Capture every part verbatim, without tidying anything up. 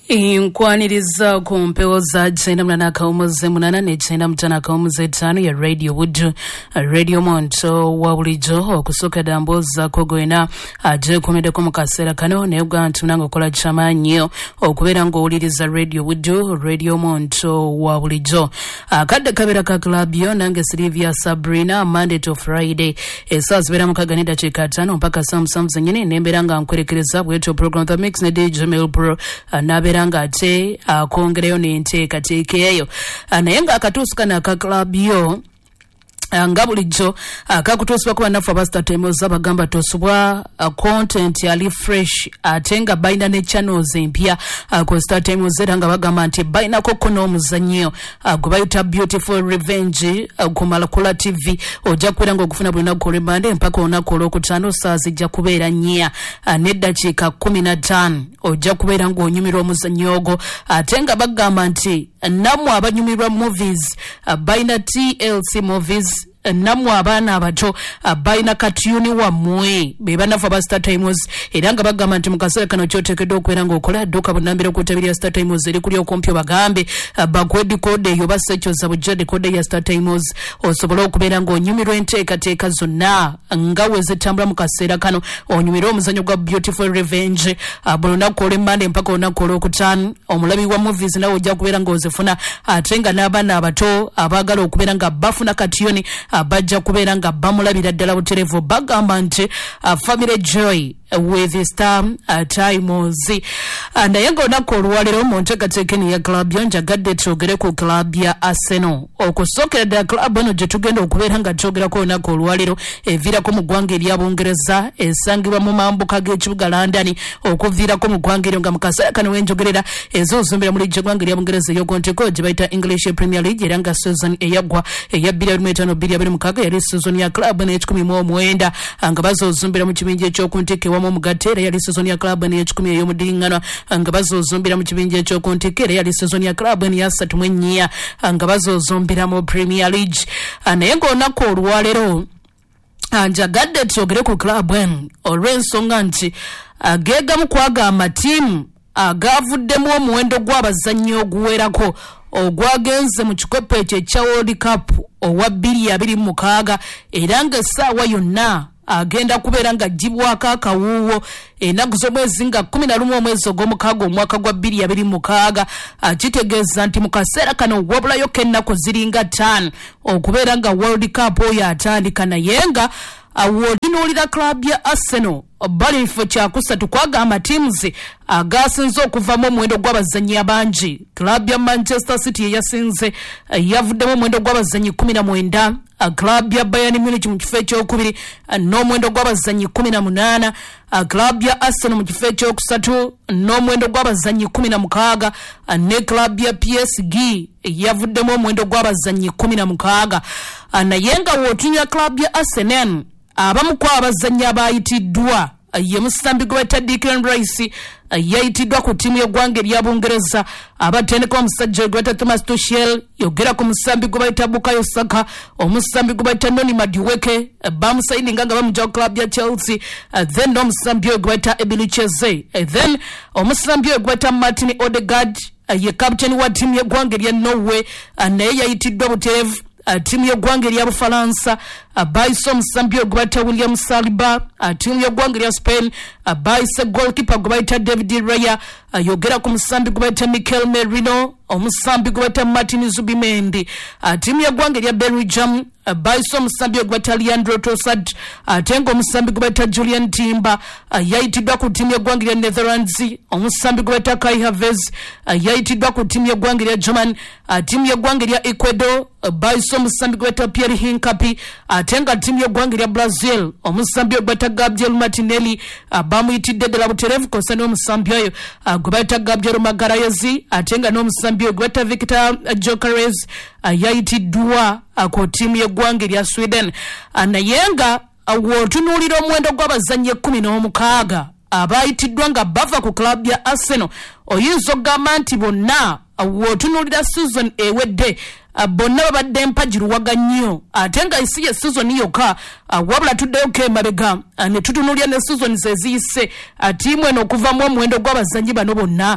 Inkwaniriza ku mpewo za jenda mnana kaumuze munana ne jenda mtana kaumuze tano ya Radio Wood, Radio Monto wa bulijo okusoka damboza kogwena aje komede ko mukasera kano ne bwantu nango kola chamanyo okubera ngo uliriza Radio Wood, Radio Monto wa bulijo akadde kabera ka club yo nange Silvia Sabrina Monday to Friday esas bera mukaganida chekatano mpaka Samsung zenyine nemberanga nkwerekereza bweto program the mix ne D J Melbro nabera nga ate akongereyo n'enteeka teekeyo naye nga akatuusuka n'aka club yo nga bulijjo akakutuusibwa kuba naffe abasita temoza bagamba tosubwa content yali fresh ate nga balina ne channels empya ku Star Times era nga bagamba nti balinako ko n'omuzannyo gwe bayita Beautiful Revenge ku Malakula T V ojja kubeera ng'ogufuna buli lunaku olw'Emmande mpaka olunaku olwokutaano saa zijja kubeera nnya n'eddakiika kumi na ttaano ojja kubeera ng'onyumirwa omuzannyo ogwo ate nga bagamba nti nammwe abanyumirwa movies balina T L C movies namwe abaana abato abayina katuni wammwe be banafa aba Star Times era nga bagamba nti mu kaseera kano kyoteekeddwa okubeera ng'okola dduka bunambira okutabirira Star Times eri kuli okumpi bagambe bakwedi kode eyo bassekyoza bujjadde kode ya Star Times osobola okubeera ng'onyumirwa enteekateeka zonna nga we zitambula mu kaseera kano onyumirwa omuzannyo gwa Beautiful Revenge buli lunaku olw'Emmande mpaka olunaku olwokutaano omulabi wa movies nawe ojja kubeera ng'ozifuna ate nga n'abaana abato abaagala okubeera nga bafuna katuni abajja kubeera nga bamulabira ddala buterevu bagamba nti uh, Family Joy with Star uh, Times naye nga olunaku olwaleero mu nteekateeka eno ya club yo njagadde twogere ku club ya Arsenal okusookera ddala club eno gye tugenda okubeera nga twogerako olunaku olwaleero eviirako mu ggwanga erya Bungereza esangibwa mu mambuka g'ekibuga London okuviirako mu ggwanga eryo nga mu kaseera kano wenjogerera ezoozumbira mu liigi eggwanga erya Bungereza ey'okuntiko gye bayita English Premier League era nga season eyaggwa eya bbiri abiri mu etaano bbiri abiri mukaaga yali season ya club n'ekikumi mu omwenda nga bazoozumbira mu kibinja ekyokuntiko ewamu omugatte era yali season ya club n'ekikumi ey'omuddiŋŋanwa nga bazoozumbira mu kibinja ekyokuntiko era yali season ya club n'eyasatu mu ennya nga bazoozumbira mu Premier League naye ng'olunaku olwaleero njagadde twogere ku club eno olw'ensonga nti geegamu kwaga amatiimu agaavuddemu omuwendo gw'abazannyi oguwerako ogwagenze mu kikopo ekyo ekya World Cup owa bbiri abiri mu mukaaga era nga essaawa yonna agenda kubeera nga gibwako akawuuwo ennaku z'omwezi nga kumi na lumu omwezi ogw'omukaaga omwaka gwa bbiri abiri mu mukaaga kitegeeza nti mu kaseera kano wabulayo k'ennaku ziringa ttaano okubeera nga World Cup oyo atandika naye nga awolinoolira club ya Arsenal bali fo kyakusatu kwagamba teams agasinze okuvamu omuwendo gw'abazannyi abangi. Club ya Manchester City eyasinze yavuddemu omuwendo gw'abazannyi kumi na mwenda, club ya Bayern Munich mu kifo ekyokubiri n'omuwendo gw'abazannyi kumi na munaana, club ya Arsenal mu kifo ekyokusatu n'omuwendo gw'abazannyi kumi na mukaaga, ne club ya P S G yavuddemu omuwendo gw'abazannyi kumi na mukaaga. Naye nga wootunya club ya Arsenal abamu kwa abazannyi abayitiddwa ye musambi gwe bayita Declan Rice yayitiddwa ku tiimu y'eggwanga erya Bungereza, abatendeka omusajja gwe bayita Thomas Tuchel yogera ku musambi gwe bayita Bukayo Saka, omusambi gwe bayita Noni Madueke bamusaininga nga bamujja ku club ya Chelsea, then omusambi gwe bayita Ebilicheze, then omusambi gwe bayita Martin Odegaard ye captain wa tiimu y'eggwanga erya Norway naye yayitiddwa buterevu tiimu y'eggwanga erya Bufalansa, abayise omusambi gwe bayita William Saliba, tiimu y'eggwanga erya Spain abayise goalkeeper gwe bayita David Raya, yogera ku musambi gwe bayita Mikel Merino, omusambi gwe bayita Martin Zubimendi, tiimu y'eggwanga erya Belgium abayise omusambi gwe bayita Leandro Trossard, ate nga omusambi gwe bayita Julian Timber yayitiddwa ku tiimu y'eggwanga erya Netherlands, omusambi gwe bayita Kai Havertz yayitiddwa ku tiimu y'eggwanga erya Germany, tiimu y'eggwanga erya Ecuador abayise omusambi gwe bayita Pierre Hincapié, ate nga tiimu y'eggwanga erya Brazil omusambi gwe bayita Gabriel Martinelli bamuyitidde ddala buterevu kosa n'omusambi oyo gwe bayita Gabriel Magalhaes, ate nga n'omusambi oyo gwe bayita Victor Gyökeres yayitiddwa ku tiimu y'eggwanga erya Sweden. Naye nga wootunuulira omuwendo gw'abazannyi ekkumi n'omukaaga abayitiddwa nga bava ku club ya Arsenal, oyinza okugamba nti bonna wootunuulira season ewedde bonna babadde mpajiruwaga nnyo, ate nga isi ye season yokka wabula tuddeyo k'emabega ne tutunuulira ne season eziyise tiimu eno okuvamu omuwendo gw'abazannyi bano bonna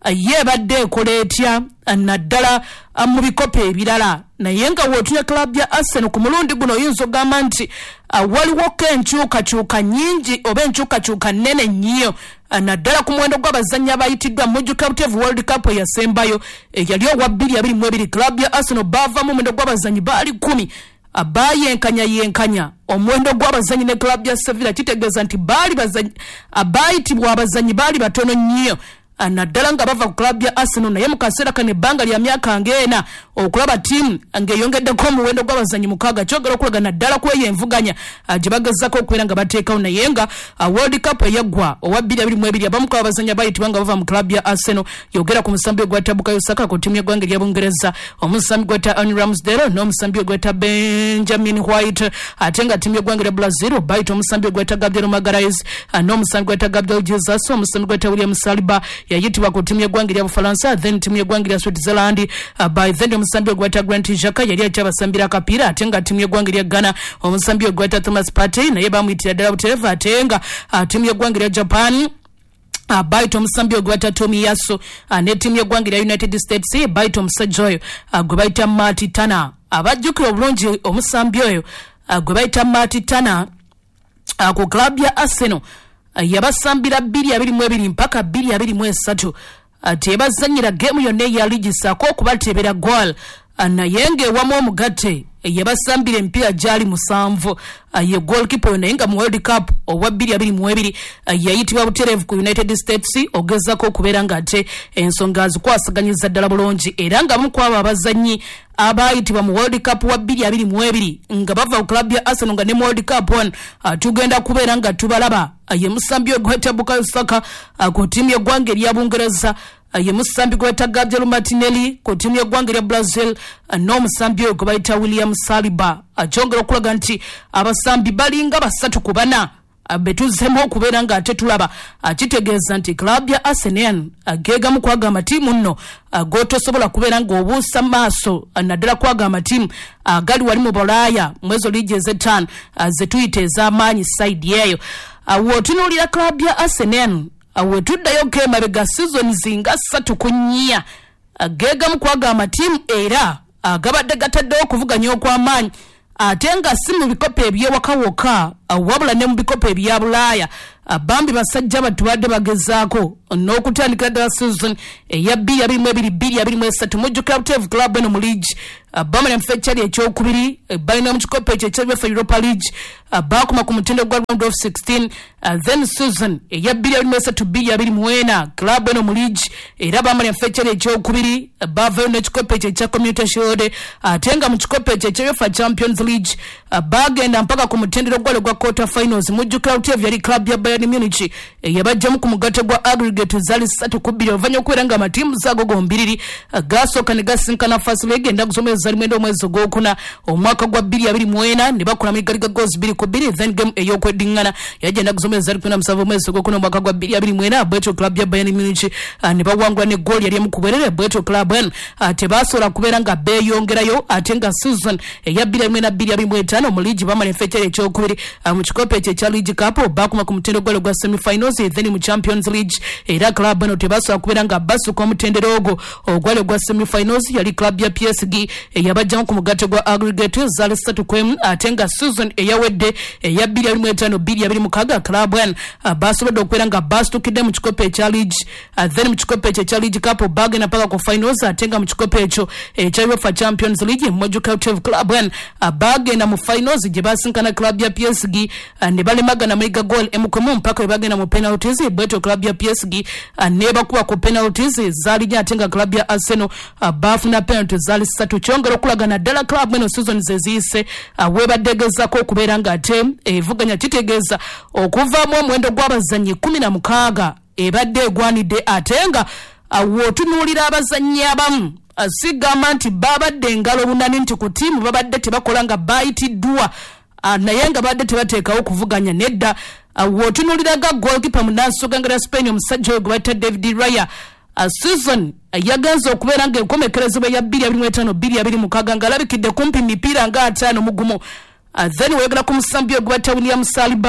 ye badde koletya naddala mu bikopo ebirala naye nga wotunya club ya Arsenal ku mulundi guno yinzo gamba nti waliwo kenkyukakyuka nyingi oba enkyukakyuka nnene nnyo naddala ku muwendo gw'abazannyi abayitiddwa mu Jubilee World Cup eyasembayo eyali owa bbiri abiri mu ebiri. Club ya Arsenal bava mu muwendo gw'abazannyi baali kumi abayenkanya yenkanya omuwendo gw'abazannyi ne club ya Sevilla kitegeeza nti baali bazannyi abayitibwa abazannyi baali batono nnyo naddala nga bava ku club ya Arsenal naye mu kaseera kano ebbanga lya myaka ng'ena okulaba ttiimu ng'eyongeddeko omuwendo gw'abazannyi mukaaga kyogera okulaga naddala ku eyo envuganya gye bagezzako okubeera nga bateekawo naye nga World Cup eyaggwa owa bbiri abiri mu ebiri abamu ku abazannyi abayitibwa nga bava mu club ya Arsenal yogera ku musambi ogwetta Bukayo Saka ku ttiimu y'eggwanga erya Bungereza, omusambi gwetta Aaron Ramsdale n'omusambi ogwetta Benjamin White ate nga ttiimu y'eggwanga erya Brazil bayita omusambi ogwetta Gabriel Magalhaes n'omusambi gwetta Gabriel Jesus, omusambi gwetta William Saliba yayitibwa ku ttiimu y'eggwanga erya Bufalansa, then ttiimu y'eggwanga erya Switzerland uh, by then omusambi ogwetta Grant Xhaka yali ate abasambira akapiira ate nga ttiimu y'eggwanga erya Ghana omusambi ogwetta Thomas Partey naye bamuyitira ddala buterevu ate nga uh, ttiimu y'eggwanga erya Japan Uh, baito omusambi ogwata Tomiyasu uh, ne ttiimu y'eggwanga erya United States baito omusajja oyo uh, gwe bayita Mati Tana abajjukira obulungi omusambi oyo uh, gwe bayita Mati Tana uh, ku club ya Arsenal uh, yabasambira bbiri abiri mu ebiri mpaka bbiri abiri mu esatu ate uh, bazannyira geemu yonna eyali gisaako okubateebera goal uh, naye ng'ewamu omugatte yabasambira empiira gyali musanvu ye goalkeeper naye nga mu World Cup owa bbiri abiri mu ebiri yayitibwa buterevu ku United States ogezako okubeera nga ate ensonga azikwasaganyiza ddala bulungi era nga bamu kwabo abazannyi abayitibwa mu World Cup wa bbiri abiri mu ebiri nga bava ku club ya Arsenal nga ne mu World Cup one tugenda kubeera nga tubalaba ye musambi ogwetta Bukayo Saka ku ttiimu y'eggwanga erya Bungereza, ye musambi gweta Gabriel Martinelli ku ttiimu y'eggwanga erya Brazil n'omusambi oyo gwe bayita William Saliba akyongera okulaga nti abasambi balinga basatu ku bana betuzzemu okubeera nga ate tulaba kitegeeza nti club ya Arsenal geegamu kwaga amatiimu nno gotosobola kubeera nga obuusa maaso naddala kwaga amatiimu agali wali mu Bulaaya mwezo liigi ez'ettaano zetuyita ez'amaanyi side eyo. Wootunuulira club ya Arsenal wetuddayo kemabega season zinga ssatu ku nnya geegamu kwaga amatiimu era agabadde gataddewo okuvuganya okw'amaanyi ate nga si mu bikopo ebyewaka wokka wabula ne mu bikopo ebya Bulaaya bambi basajja batubadde bagezaako n'okutandikira ddala season eya bbiri abiri mu ebiri bbiri abiri mu esatu mu Jubilee Club eno mu liigi bamala mufe ekyali ekyokubiri balina mu kikopo ekyo ekyabeffe Europa League baakoma ku mutindo gwa round of sixteen then season eya bbiri abiri mu esatu bbiri abiri mu ena club eno mu liigi era bamala mufe ekyali ekyokubiri bavayo n'ekikopo ekyo ekya Community Shield ate nga mu kikopo ekyo ekyabeffe Champions League bagenda mpaka ku mutendero gwale gwa quarter finals mu Jubilee yali club ya Bayern Munich yabajjamu ku mugatte gwa aggregate zali ssatu ku bbiri ovanya okubeera nga amatiimu zaago gombiriri gasooka ne gasinkana first leg enda kusomeza zali mwenda omwezi ogwokuna omwaka gwa bbiri abiri mu ena ne bakola migali ga goals bbiri ku bbiri then game ey'okweddiŋŋana yagenda kusomeza zali kwenda musanvu omwezi ogwokuna omwaka gwa bbiri abiri mu ena bwetyo club ya Bayern Munich ne bawangula ne goal yali emu ku bwerere bwetyo club en tebasobola kubeera nga beeyongerayo ate nga season eya bbiri abiri mu ena bbiri abiri mu etaano mu liigi bamala enfeekyera ekyokubiri mu kikopo ekyo ekya League Cup bakuma ku mutendo gwale gwa semi-finals then mu Champions League era club eno tebasobola kubeera nga basuka omutendero ogwo ogwale gwa semi-finals yali club ya P S G eyabajjamu ku mugatte gwa aggregate zali ssatu ku emu ate nga season eyawedde eya bbiri abiri mu etaano bbiri abiri mu mukaaga club en basobodde okubeera nga basitukidde mu kikopo ekya League then mu kikopo ekyo ekya League Cup bagenda paka ku finals ate nga mu kikopo ekyo ekya UEFA Champions League mu Jubilee Club en bagenda mu finals gye basinkana club ya P S G ne balemagana mega goal emu ku emu mpaka we bagenda mu penalties bwetyo club ya P S G ne bakuba ku penalties zali ate nga club ya Arsenal bafuna penalties zali ssatu kyongera okulagana ddala club eno season zeziyise webaddegezako okubeera nga ate evuganya kitegeeza okuvaamu omuwendo gw'abazannyi kumi na mukaaga ebadde egwanidde ate nga wootunuulira abazannyi abamu sigamba nti babadde engalo bunani nti ku ttiimu babadde tebakola nga bayitiddwa naye nga badde tebateekawo okuvuganya nedda wootunuuliraga goalkeeper munansooka ngera Spain omusajja oyo gwe bayita David Raya season yagenze okubeera nga enkomekerezebwa ya bbiri abiri mu etaano bbiri abiri mu mukaaga ng'alabikidde kumpi mipiira nga ataano mu gumu then weyogera ku musambi ogwe bayita William Saliba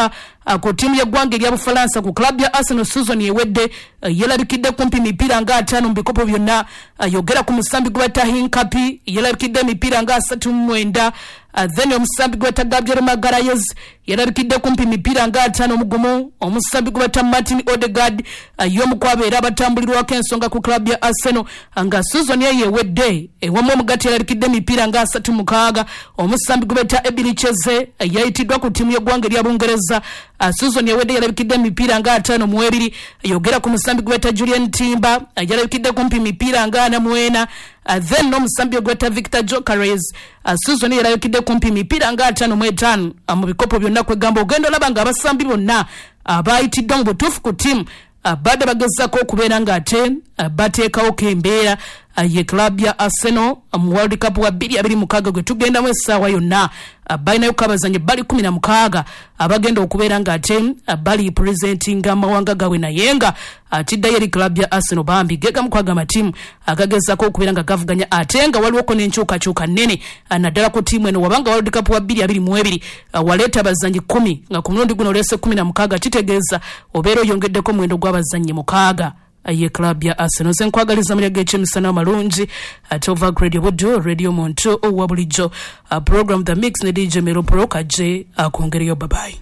ku timu y'eggwanga erya Bufalansa ku club ya Arsenal season ewedde yalabikidde kumpi mipiira nga ataano mu bikopo byonna. Yogera ku musambi gwe bata Hinkapi yalabikidde mipiira nga asatu mu mwenda. Then omusambi gwe bata Gabriel Magalhaes yalabikidde kumpi mipiira nga ataano mu gumu. Omusambi gwe bata Martin Odegaard y'omu ku abeera abatambulirwako ensonga ku club ya Arsenal nga season eyo ewedde ewamu omugati yalabikidde mipiira nga asatu mukaaga. Omusambi gwe bata Ebilicheze yayitiddwa ku timu y'eggwanga erya Bungereza season ewedde yalabikidde mipiira nga ataano mu ebiri. Yogera ku musambi gwe bata Julian Timber yalabikidde kumpi mipiira nga ana mu ena. Uh, then no musambi gwe bata Victor Gyökeres uh, season eyo yalabikidde kumpi mipiira nga ataano mu etaano uh, mu bikopo byonna kwegamba ogenda olaba nga abasambi bonna abayitiddwa uh, mu butuufu ku timu uh, badde bagezzako okubeera nga ate uh, bateekawo kembeera uh, ye club ya Arsenal mu um, World Cup wa bbiri abiri mukaaga gwe tugenda mu essaawa yonna uh, balinayo kabazanyi bali kumi na mukaaga abagenda okubeera nga ate uh, bali presenting amawanga gaabwe naye nga atiddayo eri club ya Arsenal bambi gegamu kwaga matimu agagezako okubeera nga gavuganya ate nga waliwo ko n'enkyukakyuka nnene uh, naddala ku tiimu eno wabanga World Cup wa bbiri abiri mu ebiri uh, waleeta abazanyi kumi nga ku mulundi guno oleese kumi na mukaaga kitegeeza obeera oyongeddeko muwendo gw'abazanyi mukaaga ye club ya Arsenal. Nze nkwagaliza mulege eky'emisana amalungi ate over Radio Buddu Radio Monto owa bulijjo uh, program The Mix ne D J Mero Pro kaje akongereyo uh, babayi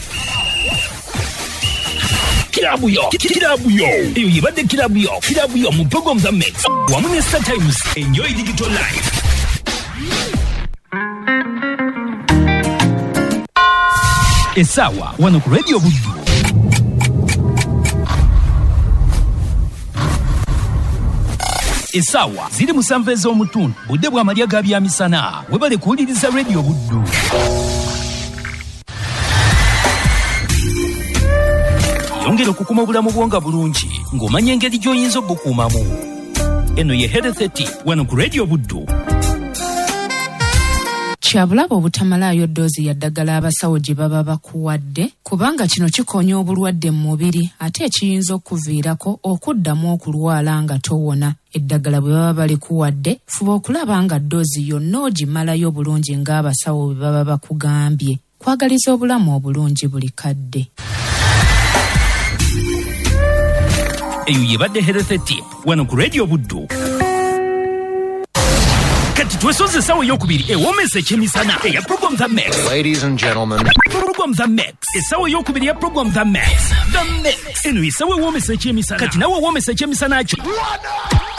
Kilabu yo, kilabu yo. Eyo yibadde kilabu yo, kilabu yo mu program The Mix. Wamu ne Star Times, enjoy digital life. Esawa, wano ku Radio Buddu. Esawa ziri musanvu ez'omutundu budde bwa malya ga byamisana webale kuwuliriza Radio Buddu. Yongera okukuma obulamu bwonga bulungi ng'omanya engeri gy'oyinza obukuumamu. Eno ye Health Tip wano ku Radio Buddu. Kyabulaba obutamalayo ddoozi ya ddagala abasawo gye baba bakuwadde kubanga kino kikonya obulwadde mu mubiri ate ekiyinza okuviirako okuddamu okulwala nga towona. Eddagala bwe baba balikuwadde fuba okulaba nga ddoozi yonna ogimalayo bulungi ng'abasawo bwe baba bakugambye. Kwagaliza obulamu obulungi buli kadde. Eyo yebadde Health Tip wano ku Radio Buddu. Kati twesoze esawa ey'okubiri ewoomesa ekyemisana eya program The Mix. Ladies and gentlemen, program The Mix. Esawa ey'okubiri ya program The Mix. The Mix. Eno esawa ewoomesa ekyemisana. Kati nawe woomesa ekyemisana kyo.